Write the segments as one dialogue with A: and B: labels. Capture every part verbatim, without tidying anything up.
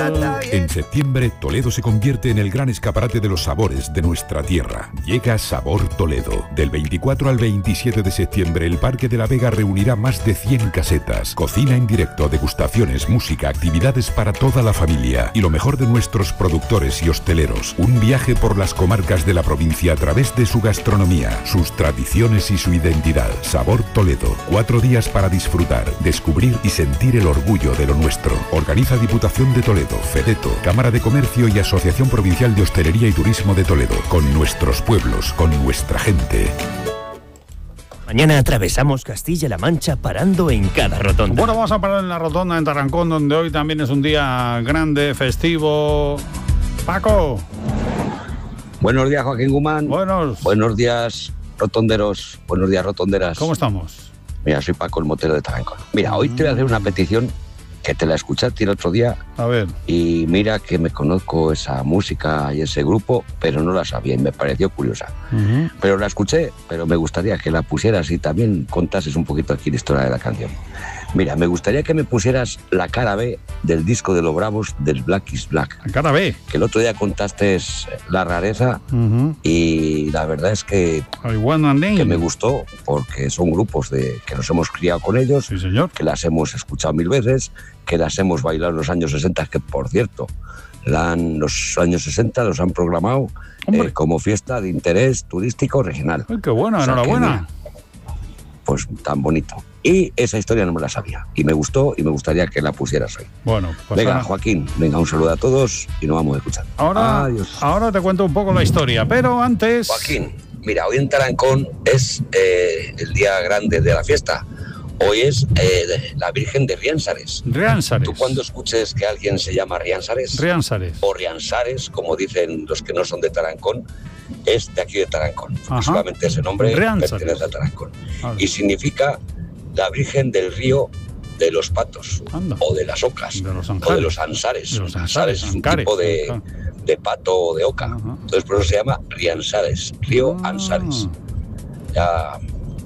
A: En septiembre, Toledo se convierte en el gran escaparate de los sabores de nuestra tierra. Llega Sabor Toledo. Del veinticuatro al veintisiete de septiembre, el Parque de la Vega reunirá más de cien casetas, cocina en directo, degustaciones, música, actividades para toda la familia y lo mejor de nuestros productores y hosteleros. Un viaje por las comarcas de la provincia a través de su gastronomía, sus tradiciones y su identidad. Sabor Toledo. Cuatro días para disfrutar, descubrir y sentir el orgullo de lo nuestro. Organiza Diputación de Toledo, FEDETO, Cámara de Comercio y Asociación Provincial de Hostelería y Turismo de Toledo. Con nuestros pueblos, con nuestra gente.
B: Mañana atravesamos Castilla-La Mancha parando en cada rotonda.
C: Bueno, vamos a parar en la rotonda en Tarancón, donde hoy también es un día grande, festivo. Paco.
D: Buenos días, Joaquín Guzmán.
C: Buenos.
D: Buenos días, rotonderos. Buenos días, rotonderas.
C: ¿Cómo estamos?
D: Mira, soy Paco, el motero de Tarancón. Mira, hoy te voy a hacer una petición que te la escuchaste el otro día.
C: A ver.
D: Y mira que me conozco esa música y ese grupo, pero no la sabía y me pareció curiosa. Uh-huh. Pero la escuché, pero me gustaría que la pusieras y también contases un poquito aquí la historia de la canción. Mira, me gustaría que me pusieras la cara B del disco de Los Bravos del Black is Black.
C: La cara B.
D: Que el otro día contaste la rareza uh-huh. y la verdad es que, que me gustó porque son grupos de que nos hemos criado con ellos,
C: sí, señor.
D: Que las hemos escuchado mil veces, que las hemos bailado en los años sesenta, que por cierto, la han, los años sesenta los han programado eh, como fiesta de interés turístico regional.
C: Ay, qué bueno, o sea, enhorabuena.
D: Que, pues tan bonito. Y esa historia no me la sabía. Y me gustó y me gustaría que la pusieras hoy.
C: Bueno, pues
D: venga,
C: ahora...
D: Joaquín, venga, un saludo a todos y nos vamos escuchando.
C: Ahora, Adiós. Ahora te cuento un poco la historia, pero antes...
D: Joaquín, mira, hoy en Tarancón es eh, el día grande de la fiesta. Hoy es eh, la Virgen de Riánsares.
C: Riánsares.
D: Tú cuando escuches que alguien se llama Riánsares...
C: Riánsares.
D: O Riánsares, como dicen los que no son de Tarancón, es de aquí de Tarancón. Solamente ese nombre
C: Riánsares.
D: Pertenece a Tarancón. Vale. Y significa... la Virgen del Río de los Patos. Anda. O de las Ocas,
C: de los
D: o de los Ansares.
C: De los
D: Ansares es un Ancares, tipo de, de pato o de oca. Uh-huh. Entonces por eso se llama Riánsares, Río uh-huh. Ansares. Ya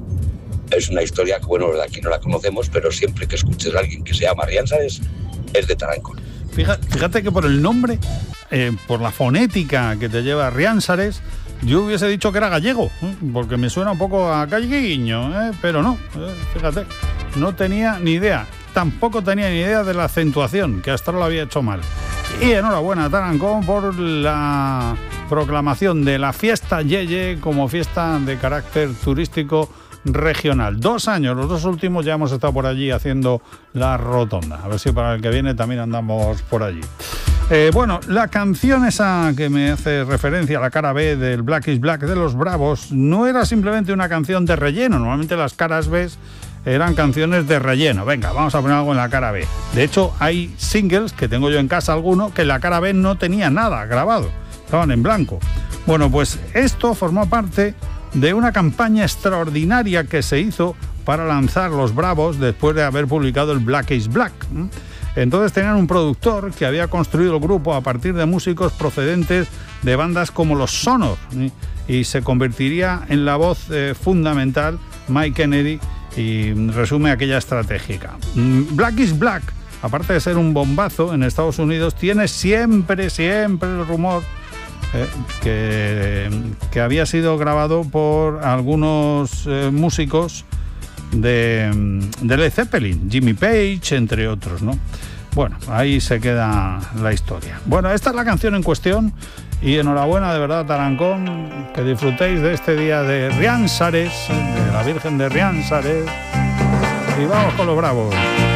D: es una historia que, bueno, de aquí no la conocemos, pero siempre que escuches a alguien que se llama Riánsares, es de Tarancón.
C: Fíjate, fíjate que por el nombre, eh, por la fonética que te lleva Riánsares, yo hubiese dicho que era gallego, ¿eh? Porque me suena un poco a galleguiño, ¿eh? Pero no, ¿eh? Fíjate, no tenía ni idea. Tampoco tenía ni idea de la acentuación, que hasta ahora lo había hecho mal. Y enhorabuena a Tarancón por la proclamación de la fiesta Yeye como fiesta de carácter turístico regional. Dos años, los dos últimos ya hemos estado por allí haciendo la rotonda. A ver si para el que viene también andamos por allí. Eh, bueno, la canción esa que me hace referencia a la cara B del Black is Black de Los Bravos no era simplemente una canción de relleno. Normalmente las caras B eran canciones de relleno. Venga, vamos a poner algo en la cara B. De hecho, hay singles, que tengo yo en casa alguno, que en la cara B no tenía nada grabado. Estaban en blanco. Bueno, pues esto formó parte de una campaña extraordinaria que se hizo para lanzar Los Bravos después de haber publicado el Black is Black. Entonces tenían un productor que había construido el grupo a partir de músicos procedentes de bandas como los Sonor, y se convertiría en la voz eh, fundamental Mike Kennedy, y resume aquella estratégica. Black is Black, aparte de ser un bombazo en Estados Unidos, tiene siempre, siempre el rumor Eh, que, que había sido grabado por algunos eh, músicos de, de Led Zeppelin, Jimmy Page, entre otros, ¿no? Bueno, ahí se queda la historia. Bueno, esta es la canción en cuestión y enhorabuena de verdad, Tarancón, que disfrutéis de este día de Riánsares, de la Virgen de Riánsares, y vamos con Los Bravos.